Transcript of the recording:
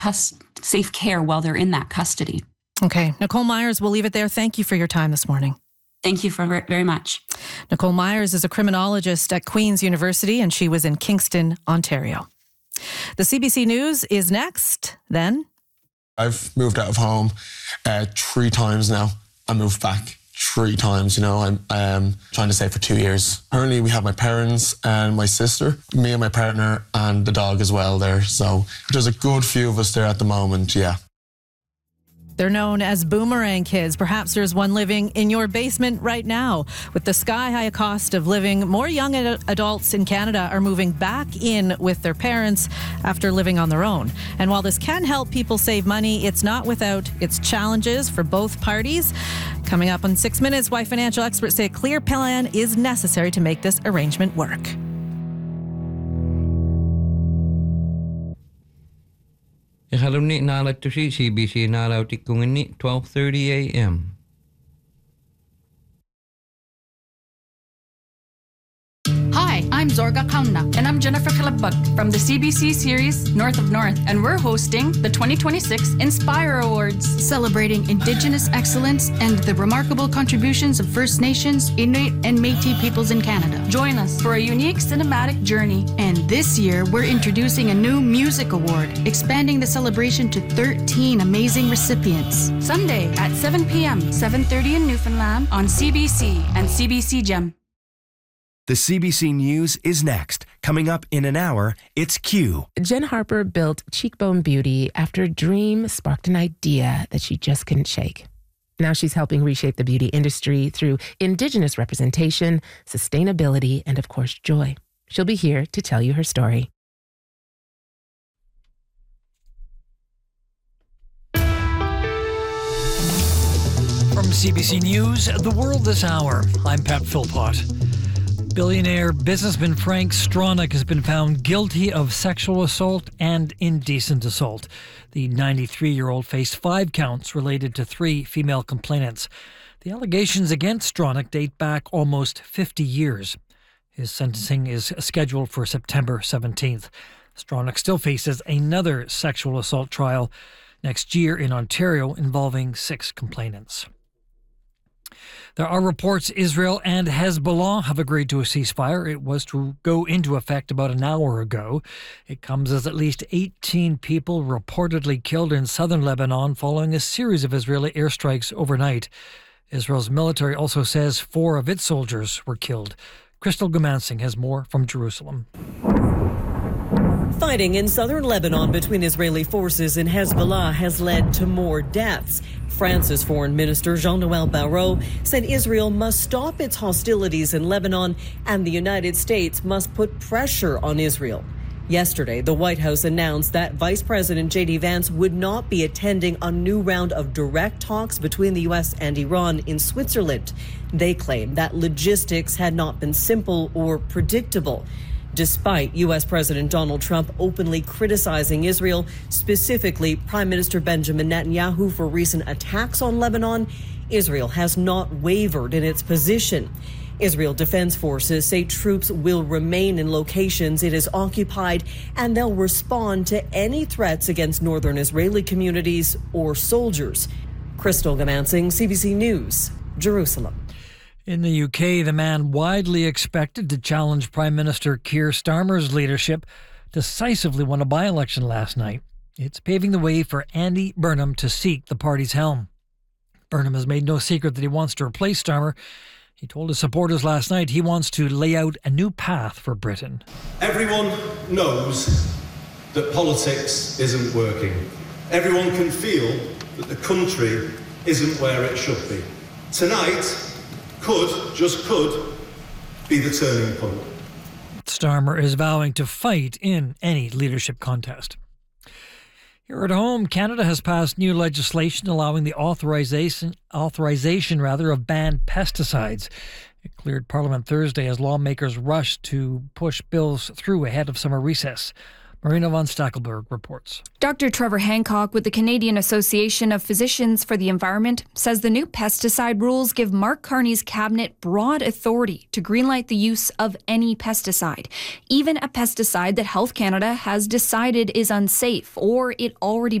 safe care while they're in that custody. Okay. Nicole Myers, we'll leave it there. Thank you for your time this morning. Thank you very much. Nicole Myers is a criminologist at Queen's University, and she was in Kingston, Ontario. The CBC News is next. Then I've moved out of home 3 times now. I moved back 3 times, I'm trying to stay for 2 years. Currently, we have my parents and my sister, me and my partner, and the dog as well there. So there's a good few of us there at the moment, yeah. they're known as boomerang kids. Perhaps there's one living in your basement right now. With the sky-high cost of living, more young adults in Canada are moving back in with their parents after living on their own. And while this can help people save money, it's not without its challenges for both parties. Coming up in 6 minutes, why financial experts say a clear plan is necessary to make this arrangement work. Ihalumni nalatusi CBC nalautikungini 12:30 a.m. Hi, I'm Zorga Kauna. And I'm Jennifer Kalabug from the CBC series North of North. And we're hosting the 2026 Inspire Awards, Celebrating Indigenous excellence and the remarkable contributions of First Nations, Inuit, and Métis peoples in Canada. Join us for a unique cinematic journey. And this year, we're introducing a new music award, expanding the celebration to 13 amazing recipients. Sunday at 7 p.m., 7:30 in Newfoundland on CBC and CBC Gem. The CBC News is next. Coming up in an hour, it's Q. Jen Harper built Cheekbone Beauty after a dream sparked an idea that she just couldn't shake. Now she's helping reshape the beauty industry through Indigenous representation, sustainability, and of course, joy. She'll be here to tell you her story. From CBC News, The World This Hour, I'm Pat Philpott. Billionaire businessman Frank Stronach has been found guilty of sexual assault and indecent assault. The 93-year-old faced 5 counts related to 3 female complainants. The allegations against Stronach date back almost 50 years. His sentencing is scheduled for September 17th. Stronach still faces another sexual assault trial next year in Ontario involving 6 complainants. There are reports Israel and Hezbollah have agreed to a ceasefire. It was to go into effect about an hour ago. It comes as at least 18 people reportedly killed in southern Lebanon following a series of Israeli airstrikes overnight. Israel's military also says 4 of its soldiers were killed. Crystal Gumansing has more from Jerusalem. Fighting in southern Lebanon between Israeli forces and Hezbollah has led to more deaths. France's Foreign Minister Jean-Noël Barrot said Israel must stop its hostilities in Lebanon and the United States must put pressure on Israel. Yesterday, the White House announced that Vice President J.D. Vance would not be attending a new round of direct talks between the U.S. and Iran in Switzerland. They claim that logistics had not been simple or predictable. Despite U.S. President Donald Trump openly criticizing Israel, specifically Prime Minister Benjamin Netanyahu for recent attacks on Lebanon, Israel has not wavered in its position. Israel Defense Forces say troops will remain in locations it has occupied and they'll respond to any threats against northern Israeli communities or soldiers. Crystal Gumansing, CBC News, Jerusalem. In the UK, the man widely expected to challenge Prime Minister Keir Starmer's leadership decisively won a by-election last night. It's paving the way for Andy Burnham to seek the party's helm. Burnham has made no secret that he wants to replace Starmer. He told his supporters last night he wants to lay out a new path for Britain. Everyone knows that politics isn't working. Everyone can feel that the country isn't where it should be. Tonight just could be the turning point. Starmer is vowing to fight in any leadership contest. Here at home, Canada has passed new legislation allowing the authorization of banned pesticides. It cleared Parliament Thursday as lawmakers rushed to push bills through ahead of summer recess. Marina von Stackelberg reports. Dr. Trevor Hancock with the Canadian Association of Physicians for the Environment says the new pesticide rules give Mark Carney's cabinet broad authority to greenlight the use of any pesticide, even a pesticide that Health Canada has decided is unsafe or it already